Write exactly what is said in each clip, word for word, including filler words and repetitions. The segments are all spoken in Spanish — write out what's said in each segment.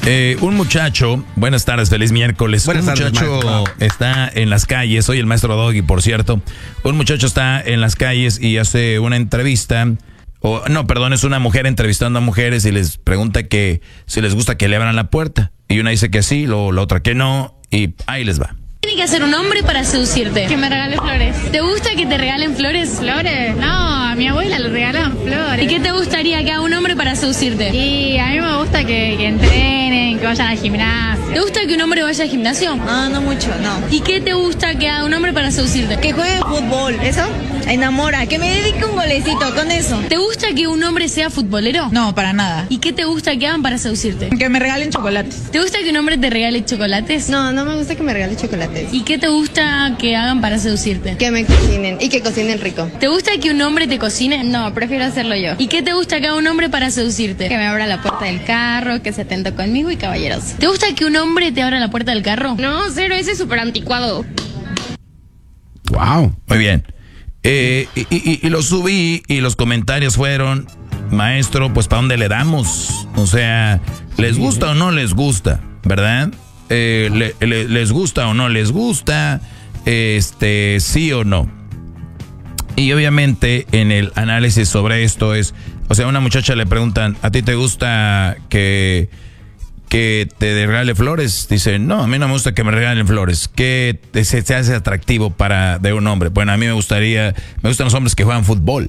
Eh, un muchacho, buenas tardes, feliz miércoles. Buenas un tardes, muchacho maestro. está en las calles, soy el maestro Doggy, por cierto. Un muchacho está en las calles y hace una entrevista, o no, perdón, es una mujer entrevistando a mujeres y les pregunta que si les gusta que le abran la puerta. Y una dice que sí, luego la otra que no, y ahí les va. Tiene que hacer un hombre para seducirte. Que me regale flores. ¿Te gusta que te regalen flores? ¿Flores? No, a mi abuela le regalaban flores. ¿Y qué te gustaría que haga un hombre para seducirte? Y a mí me gusta que, que entrenen, que vayan al gimnasio. ¿Te gusta que un hombre vaya al gimnasio? No, no mucho, no. ¿Y qué te gusta que haga un hombre para seducirte? Que juegue fútbol, ¿eso? Enamora, que me dedique un golecito con eso. ¿Te gusta que un hombre sea futbolero? No, para nada. ¿Y qué te gusta que hagan para seducirte? Que me regalen chocolates. ¿Te gusta que un hombre te regale chocolates? No, no me gusta que me regalen chocolates. ¿Y qué te gusta que hagan para seducirte? Que me cocinen y que cocinen rico. ¿Te gusta que un hombre te cocine? No, prefiero hacerlo yo. ¿Y qué te gusta que haga un hombre para seducirte? Que me abra la puerta del carro, que se atenta conmigo y caballeroso. ¿Te gusta que un hombre te abra la puerta del carro? No, cero, ese es súper anticuado. Wow, muy bien. Eh, y, y- y lo subí y los comentarios fueron, maestro, pues ¿para dónde le damos? O sea, ¿les gusta o no les gusta? ¿Verdad? Eh, le- le- ¿Les gusta o no les gusta? Este, sí o no. Y obviamente en el análisis sobre esto es, o sea, a una muchacha le preguntan, ¿a ti te gusta que, que te regale flores? Dice, no, a mí no me gusta que me regalen flores. ¿Qué te- se, se hace atractivo para de un hombre? Bueno, a mí me gustaría, me gustan los hombres que juegan fútbol.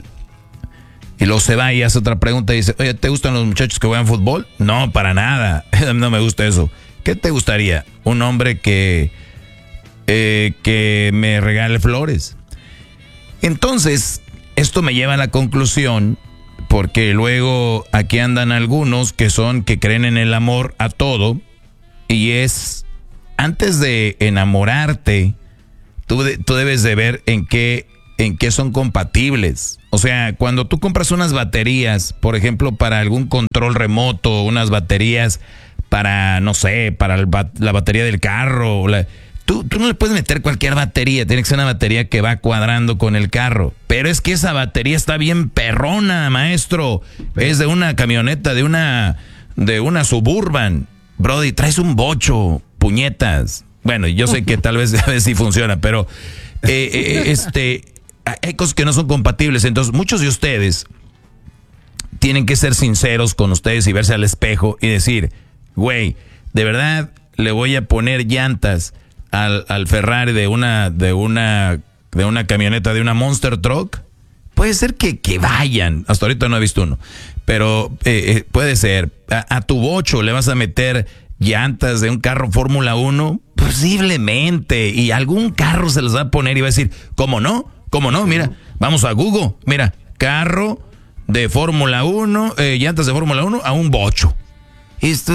Y luego se va y hace otra pregunta y dice, oye, ¿te gustan los muchachos que juegan fútbol? No, para nada, no me gusta eso. ¿Qué te gustaría? Un hombre que, eh, que me regale flores. Entonces, esto me lleva a la conclusión, porque luego aquí andan algunos que son, que creen en el amor a todo, y es, antes de enamorarte, tú, de- tú debes de ver en qué, en qué son compatibles. O sea, cuando tú compras unas baterías, por ejemplo, para algún control remoto, unas baterías para, no sé, para el ba- la batería del carro, o la- Tú, tú no le puedes meter cualquier batería, tiene que ser una batería que va cuadrando con el carro. Pero es que esa batería está bien perrona, maestro. Es de una camioneta, de una, de una Suburban. Brody, traes un bocho, puñetas. Bueno, yo sé que tal vez a ver si funciona, pero eh, eh, este, hay cosas que no son compatibles. Entonces, muchos de ustedes tienen que ser sinceros con ustedes y verse al espejo y decir, güey, de verdad le voy a poner llantas al, al Ferrari de una, de una, de una camioneta, de una Monster Truck. Puede ser que, que vayan, hasta ahorita no he visto uno, pero eh, eh, puede ser, a, a tu bocho le vas a meter llantas de un carro Fórmula uno, posiblemente, y algún carro se les va a poner y va a decir, ¿cómo no? ¿Cómo no? Mira, vamos a Google, mira, carro de Fórmula uno, eh, llantas de Fórmula uno a un bocho. Esto,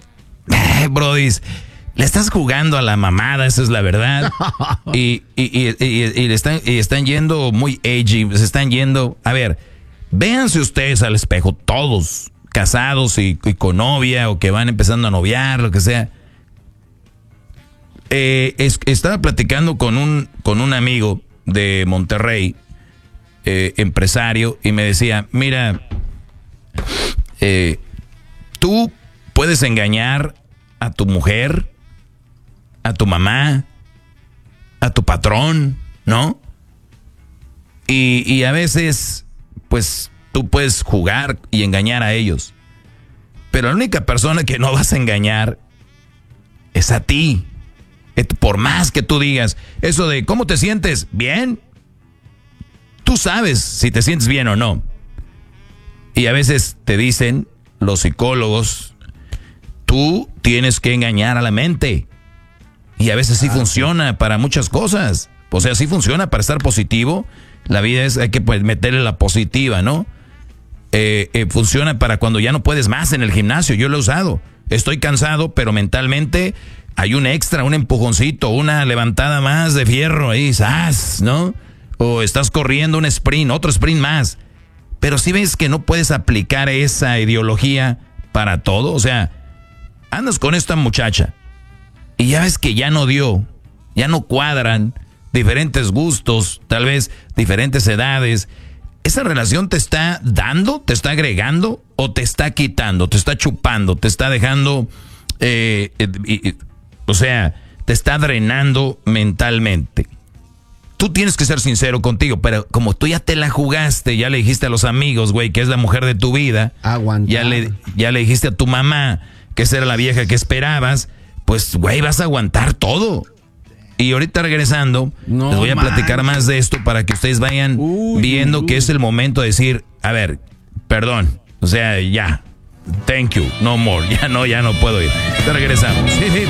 eh, brodis, le estás jugando a la mamada, esa es la verdad. Y, y, y, y, y le están, y están yendo muy edgy, se están yendo. A ver, véanse ustedes al espejo, todos casados y, y con novia o que van empezando a noviar, lo que sea. Eh, es- estaba platicando con un, con un amigo de Monterrey, eh, empresario, y me decía, mira, eh, tú puedes engañar a tu mujer, a tu mamá, a tu patrón, ¿no? Y, y a veces, pues, tú puedes jugar y engañar a ellos. Pero la única persona que no vas a engañar es a ti. Et- Por más que tú digas, eso de ¿cómo te sientes? ¿Bien? Tú sabes si te sientes bien o no. Y a veces te dicen los psicólogos, tú tienes que engañar a la mente. Y a veces sí funciona para muchas cosas. O sea, sí funciona para estar positivo. La vida es, hay que pues, meterle la positiva, ¿no? Eh, eh, funciona para cuando ya no puedes más en el gimnasio. Yo lo he usado. Estoy cansado, pero mentalmente hay un extra, un empujoncito, una levantada más de fierro ahí, ¡zas!, ¿no? O estás corriendo un sprint, otro sprint más. Pero si ves que no puedes aplicar esa ideología para todo, o sea, andas con esta muchacha y ya ves que ya no dio, ya no cuadran, diferentes gustos, tal vez diferentes edades. ¿Esa relación te está dando, te está agregando o te está quitando, te está chupando, te está dejando eh, eh, y, y, o sea, te está drenando mentalmente. Tú tienes que ser sincero contigo, pero como tú ya te la jugaste, ya le dijiste a los amigos, güey, que es la mujer de tu vida, Aguantar. ya le, ya le dijiste a tu mamá que esa era la vieja que esperabas, pues, güey, vas a aguantar todo. Y ahorita regresando, no les voy a man. platicar más de esto para que ustedes vayan uy, viendo uy. que es el momento de decir, a ver, perdón, o sea, ya, thank you, no more, ya no, ya no puedo ir. Te regresamos.